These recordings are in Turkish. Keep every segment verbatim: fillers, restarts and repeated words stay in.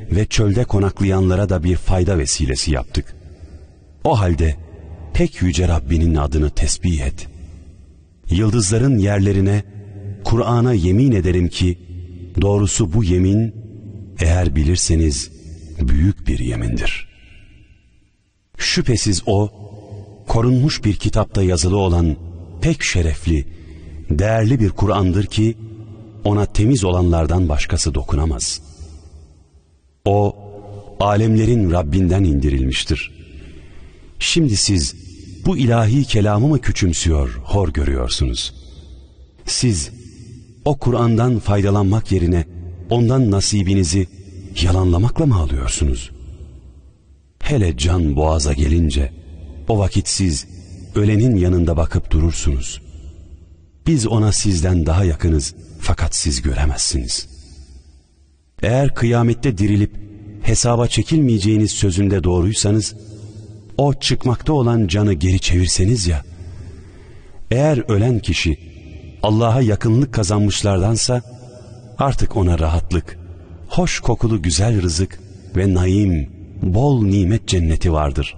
ve çölde konaklayanlara da bir fayda vesilesi yaptık. O halde pek yüce Rabbinin adını tesbih et. Yıldızların yerlerine, Kur'an'a yemin ederim ki, doğrusu bu yemin, eğer bilirseniz, büyük bir yemindir. Şüphesiz o, korunmuş bir kitapta yazılı olan pek şerefli, değerli bir Kur'an'dır ki, ona temiz olanlardan başkası dokunamaz. O, alemlerin Rabbinden indirilmiştir. Şimdi siz, bu ilahi kelamı mı küçümsüyor, hor görüyorsunuz? Siz, o Kur'an'dan faydalanmak yerine, ondan nasibinizi yalanlamakla mı alıyorsunuz? Hele can boğaza gelince, o vakit siz, ölenin yanında bakıp durursunuz. Biz ona sizden daha yakınız, fakat siz göremezsiniz. Eğer kıyamette dirilip, hesaba çekilmeyeceğiniz sözünde doğruysanız, o çıkmakta olan canı geri çevirseniz ya, eğer ölen kişi, Allah'a yakınlık kazanmışlardansa, artık ona rahatlık, hoş kokulu güzel rızık ve naim, bol nimet cenneti vardır.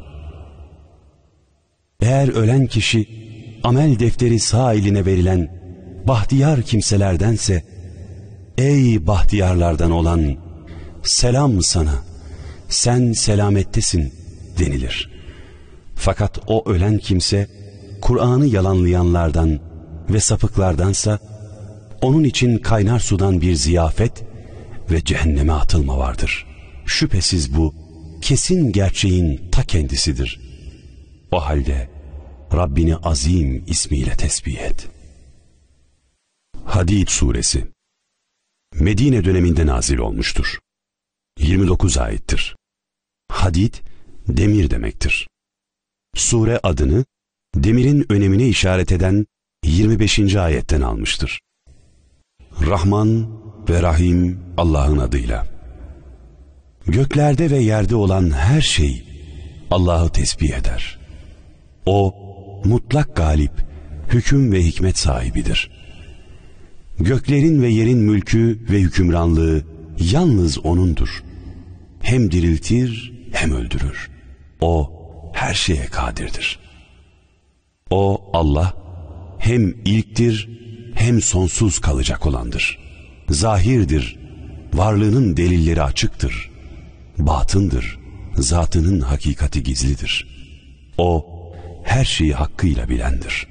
Eğer ölen kişi, amel defteri sağ eline verilen, bahtiyar kimselerdense, ey bahtiyarlardan olan, selam sana, sen selamettesin denilir. Fakat o ölen kimse, Kur'an'ı yalanlayanlardan ve sapıklardansa, onun için kaynar sudan bir ziyafet ve cehenneme atılma vardır. Şüphesiz bu, kesin gerçeğin ta kendisidir. O halde, Rabbini Azim ismiyle tesbih et. Hadid suresi Medine döneminde nazil olmuştur. yirmi dokuz ayettir. Hadid, demir demektir. Sure adını, demirin önemine işaret eden yirmi beşinci ayetten almıştır. Rahman ve Rahim Allah'ın adıyla. Göklerde ve yerde olan her şey Allah'ı tesbih eder. O, mutlak galip, hüküm ve hikmet sahibidir. Göklerin ve yerin mülkü ve hükümranlığı yalnız O'nundur. Hem diriltir hem öldürür. O her şeye kadirdir. O Allah hem ilktir hem sonsuz kalacak olandır. Zahirdir, varlığının delilleri açıktır. Batındır, zatının hakikati gizlidir. O her şeyi hakkıyla bilendir.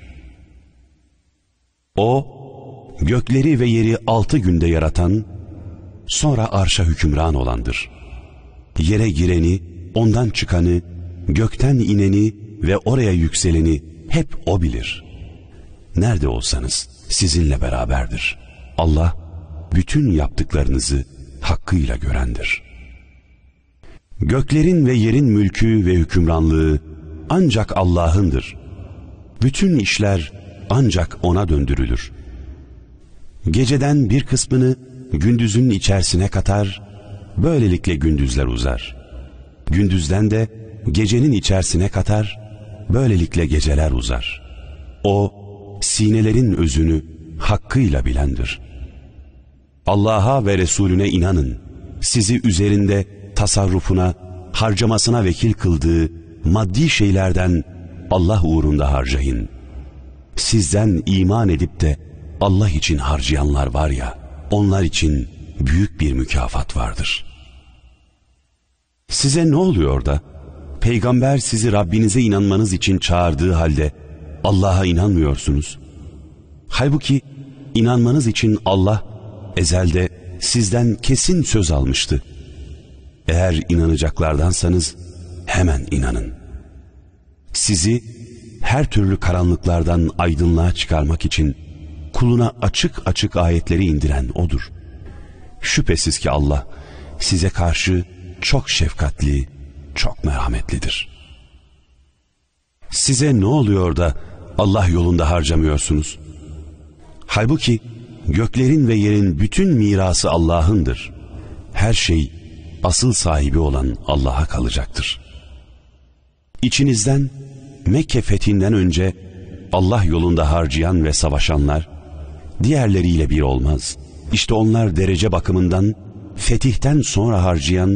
O, gökleri ve yeri altı günde yaratan, sonra arşa hükümran olandır. Yere gireni, ondan çıkanı, gökten ineni ve oraya yükseleni hep O bilir. Nerede olsanız sizinle beraberdir. Allah, bütün yaptıklarınızı hakkıyla görendir. Göklerin ve yerin mülkü ve hükümranlığı ancak Allah'ındır. Bütün işler ancak O'na döndürülür. Geceden bir kısmını gündüzün içerisine katar, böylelikle gündüzler uzar. Gündüzden de gecenin içerisine katar, böylelikle geceler uzar. O, sinelerin özünü hakkıyla bilendir. Allah'a ve Resulüne inanın, sizi üzerinde tasarrufuna, harcamasına vekil kıldığı maddi şeylerden Allah uğrunda harcayın. Sizden iman edip de Allah için harcayanlar var ya, onlar için büyük bir mükafat vardır. Size ne oluyor da, Peygamber sizi Rabbinize inanmanız için çağırdığı halde Allah'a inanmıyorsunuz? Halbuki inanmanız için Allah ezelde sizden kesin söz almıştı. Eğer inanacaklardansanız hemen inanın. Sizi her türlü karanlıklardan aydınlığa çıkarmak için kuluna açık açık ayetleri indiren O'dur. Şüphesiz ki Allah size karşı çok şefkatli, çok merhametlidir. Size ne oluyor da Allah yolunda harcamıyorsunuz? Halbuki göklerin ve yerin bütün mirası Allah'ındır. Her şey asıl sahibi olan Allah'a kalacaktır. İçinizden Mekke fethinden önce Allah yolunda harcayan ve savaşanlar diğerleriyle bir olmaz. İşte onlar derece bakımından fetihten sonra harcayan